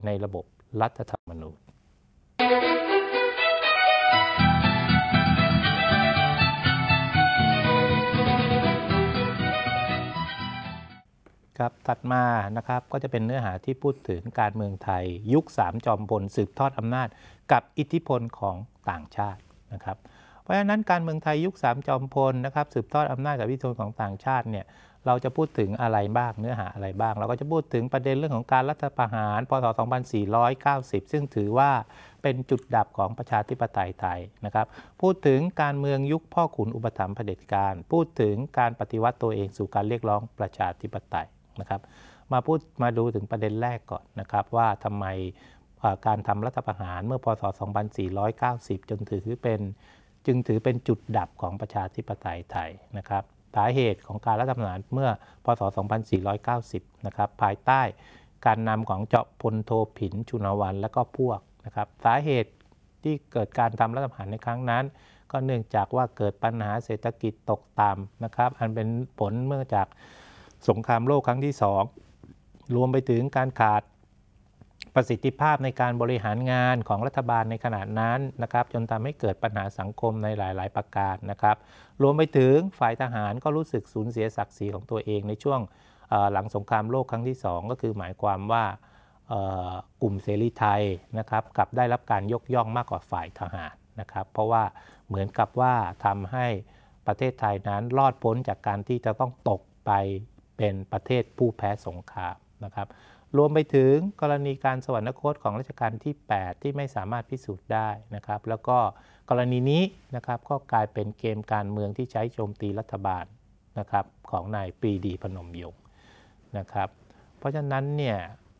ในระบบรัฐธรรมนูญครับถัดมานะครับก็จะเป็นเนื้อหาที่พูดถึงการเมืองไทยยุค3จอมพลสืบทอดอำนาจกับอิทธิพลของต่างชาตินะครับเพราะฉะนั้นการเมืองไทยยุค3จอมพลนะครับสืบทอดอำนาจกับอิทธิพลของต่างชาติเนี่ยเราจะพูดถึงอะไรบ้างเนื้อหาอะไรบ้างเราก็จะพูดถึงประเด็นเรื่องของการรัฐประหารพ.ศ. 2490 ซึ่งถือว่าเป็นจุดดับของประชาธิปไตยไทยนะครับพูดถึงการเมืองยุคพ่อขุนอุปถัมภ์เผด็จการพูดถึงการปฏิวัติตัวเองสู่การเรียกร้องประชาธิปไตยนะครับมาดูถึงประเด็นแรกก่อนนะครับว่าทำไมการทำรัฐประหารเมื่อพ.ศ. 2490จึงถือเป็นจุดดับของประชาธิปไตยไทยนะครับสาเหตุของการรัฐประหารเมื่อพ.ศ. 2490นะครับภายใต้การนำของเจาะพลโทผินชุนวัน และก็พวกนะครับสาเหตุที่เกิดการทำรัฐประหารในครั้งนั้นก็เนื่องจากว่าเกิดปัญหาเศรษฐกิจตกต่ำนะครับอันเป็นผลเมื่อจากสงครามโลกครั้งที่2รวมไปถึงการขาดประสิทธิภาพในการบริหารงานของรัฐบาลในขณะนั้นนะครับจนทำให้เกิดปัญหาสังคมในหลายๆประการนะครับรวมไปถึงฝ่ายทหารก็รู้สึกสูญเสียศักดิ์ศรีของตัวเองในช่วงหลังสงครามโลกครั้งที่2ก็คือหมายความว่ากลุ่มเสรีไทยนะครับกลับได้รับการยกย่องมากกว่าฝ่ายทหารนะครับเพราะว่าเหมือนกับว่าทำให้ประเทศไทยนั้นรอดพ้นจากการที่จะต้องตกไปเป็นประเทศผู้แพ้สงครามนะครับรวมไปถึงกรณีการสวรรคตของรัชกาลที่8ที่ไม่สามารถพิสูจน์ได้นะครับแล้วก็กรณีนี้นะครับก็กลายเป็นเกมการเมืองที่ใช้โจมตีรัฐบาลนะครับของนายปรีดีพนมยงค์นะครับเพราะฉะนั้นเนี่ย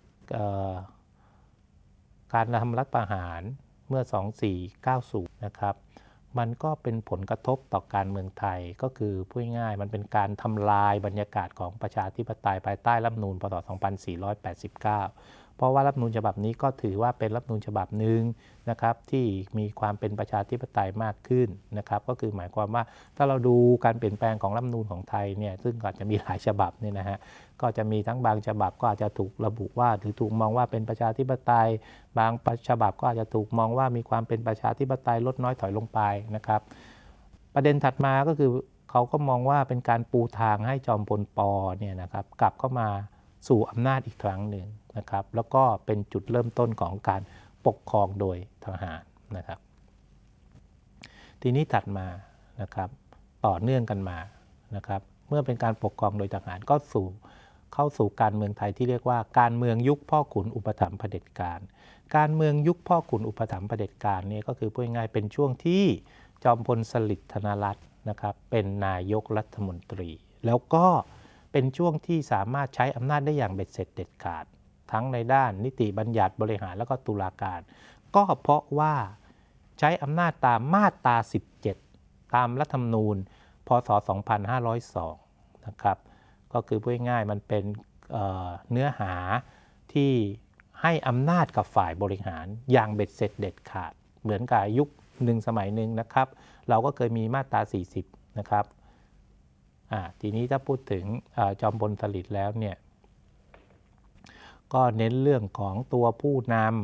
การทำรัฐประหารเมื่อ2490นะครับมันก็เป็นผลกระทบต่อการเมืองไทยก็คือพูดง่ายมันเป็นการทำลายบรรยากาศของประชาธิปไตยภายใต้รัฐธรรมนูญพ.ศ. 2489เพราะว่ารัฐธรรมนูญฉบับนี้ก็ถือว่าเป็นรัฐธรรมนูญฉบับหนึ่งนะครับที่มีความเป็นประชาธิปไตยมากขึ้นนะครับก็คือหมายความว่าถ้าเราดูการเปลี่ยนแปลงของรัฐธรรมนูญของไทยเนี่ยซึ่งอาจจะมีหลายฉบับเนี่ยนะฮะก็จะมีทั้งบางฉบับก็อาจจะถูกระบุว่าหรือถูกมองว่าเป็นประชาธิปไตยบางฉบับก็อาจจะถูกมองว่ามีความเป็นประชาธิปไตยลดน้อยถอยลงไปนะครับประเด็นถัดมาก็คือเขาก็มองว่าเป็นการปูทางให้จอมพลป.เนี่ยนะครับกลับเข้ามาสู่อำนาจอีกครั้งหนึ่งนะครับแล้วก็เป็นจุดเริ่มต้นของการปกครองโดยทหารนะครับทีนี้ถัดมานะครับต่อเนื่องกันมานะครับเมื่อเป็นการปกครองโดยทหารก็เข้าสู่การเมืองไทยที่เรียกว่าการเมืองยุคพ่อขุนอุปถัมภ์เผด็จการการเมืองยุคพ่อขุนอุปถัมภ์เผด็จการนี่ก็คือพูดง่ายๆเป็นช่วงที่จอมพลสฤษดิ์ธนรัตน์นะครับเป็นนายกรัฐมนตรีแล้วก็เป็นช่วงที่สามารถใช้อำนาจได้อย่างเบ็ดเสร็จเด็ดขาดทั้งในด้านนิติบัญญัติบริหารและก็ตุลาการก็เพราะว่าใช้อำนาจตามมาตรา17ตามรัฐธรรมนูญพ.ศ. 2502นะครับก็คือพูดง่ายๆมันเป็นเนื้อหาที่ให้อำนาจกับฝ่ายบริหารอย่างเบ็ดเสร็จเด็ดขาดเหมือนกับยุคหนึ่งสมัยหนึ่งนะครับเราก็เคยมีมาตรา40นะครับทีนี้ถ้าพูดถึงจอมพลสฤษดิ์แล้วเนี่ยก็เน้นเรื่องของตัวผู้นำ